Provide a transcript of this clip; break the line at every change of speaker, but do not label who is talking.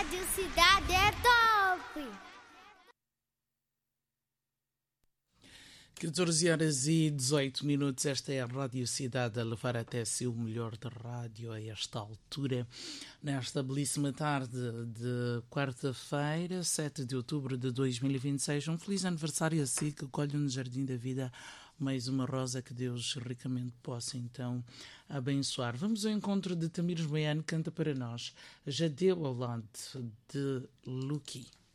Rádio Cidade é top!
14h18, esta é a Rádio Cidade a levar até si o melhor de rádio a esta altura, nesta belíssima tarde de quarta-feira, 7 de outubro de 2026. Um feliz aniversário a si que colhe no Jardim da Vida mais uma rosa que Deus ricamente possa então abençoar. Vamos ao encontro de Tamires Baiano, canta para nós Jadeu ao lado de Lucky.